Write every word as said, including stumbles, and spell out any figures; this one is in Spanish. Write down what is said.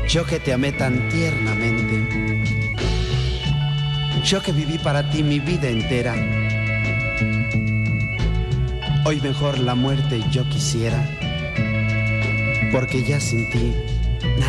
Yo que te amé tan tiernamente, yo que viví para ti mi vida entera, hoy mejor la muerte yo quisiera, porque ya sin ti